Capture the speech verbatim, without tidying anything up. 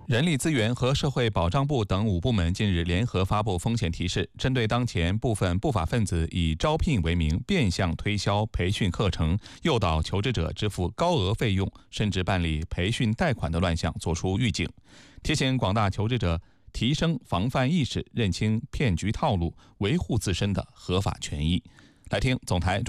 人力资源和社会保障部等五部门近日联合发布风险提示，针对当前部分不法分子以招聘为名变相推销培训课程，诱导求职者支付高额费用，甚至办理培训贷款的乱象作出预警，提醒广大求职者提升防范意识，认清骗局套路，维护自身的合法权益。来听总台